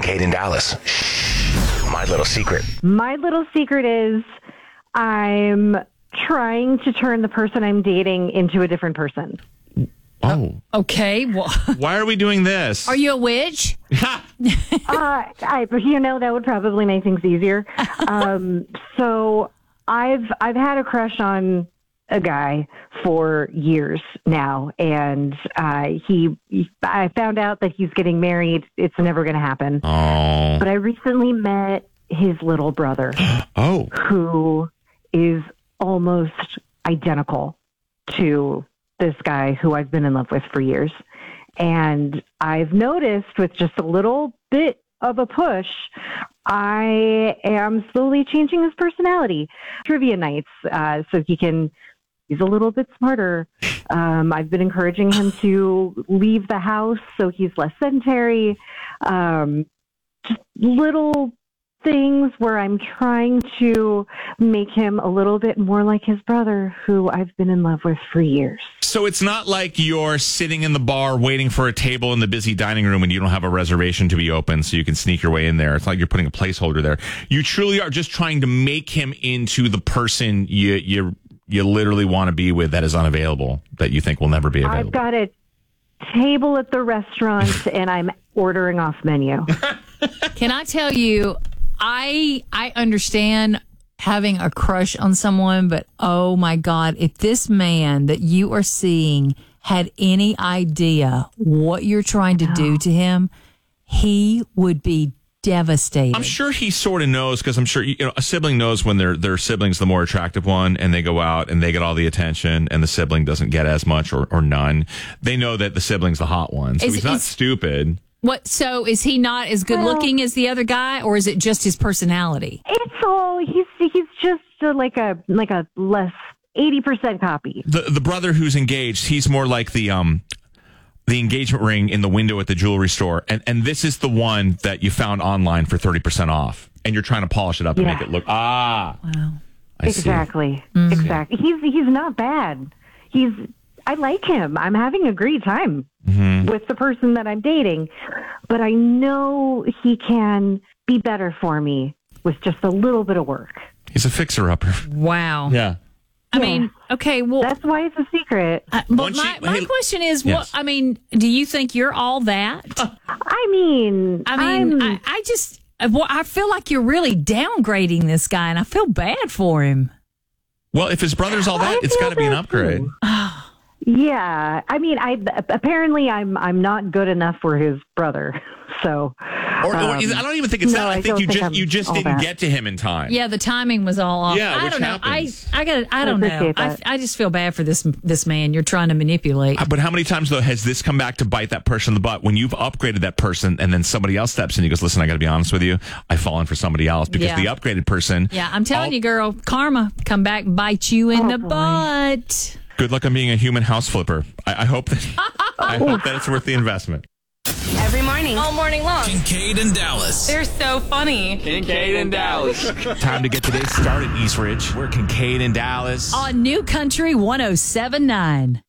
Kincaid in Dallas. My little secret. My little secret is I'm trying to turn the person I'm dating into a different person. Oh. Okay. Well, Why are we doing this? are you a witch? That would probably make things easier. So I've had a crush on a guy for years now, and I found out that he's getting married. It's never going to happen. Oh. But I recently met his little brother, Oh. who is almost identical to this guy who I've been in love with for years. And I've noticed with just a little bit of a push, I am slowly changing his personality. Trivia nights, so he's a little bit smarter. I've been encouraging him to leave the house so he's less sedentary. Just little things where I'm trying to make him a little bit more like his brother, who I've been in love with for years. So it's not like you're sitting in the bar waiting for a table in the busy dining room and you don't have a reservation to be open so you can sneak your way in there. It's like you're putting a placeholder there. You truly are just trying to make him into the person you literally want to be with that is unavailable, that you think will never be available. I've got a table at the restaurant and I'm ordering off menu. Can I tell you, I understand having a crush on someone, but oh my God, if this man that you are seeing had any idea what you're trying to do to him, he would be devastated. I'm sure he sort of knows, because I'm sure a sibling knows when their sibling's the more attractive one, and they go out and they get all the attention, and the sibling doesn't get as much or none. They know that the sibling's the hot one, so he's not stupid. What? So is he not as good looking as the other guy, or is it just his personality? It's all he's just like a less 80% copy. The brother who's engaged, he's more like the engagement ring in the window at the jewelry store, and this is the one that you found online for 30% off, and you're trying to polish it up and make it look Wow. Exactly. Exactly. He's not bad. I like him. I'm having a great time with the person that I'm dating, but I know he can be better for me with just a little bit of work. He's a fixer-upper. Wow. Yeah. I mean, okay, well, that's why it's a secret. But my question is, yes. Do you think you're all that? I feel like you're really downgrading this guy, and I feel bad for him. Well, if his brother's all that, it's got to be an upgrade. Yeah, apparently I'm not good enough for his brother. So, or I don't even think it's that. I think you just didn't get to him in time. Yeah, the timing was all off. Yeah, I don't know. happens. I don't know. I just feel bad for this man you're trying to manipulate. But how many times though has this come back to bite that person in the butt when you've upgraded that person and then somebody else steps in and he goes, "Listen, I got to be honest with you. I've fallen for somebody else because the upgraded person." Yeah, I'm telling you, girl, karma come back and bite you in the butt. Good luck on being a human house flipper. I hope that it's worth the investment. Every morning. All morning long. Kincaid and Dallas. They're so funny. Kincaid and Dallas. Time to get today's start at Eastridge. We're Kincaid and Dallas. On New Country 107.9.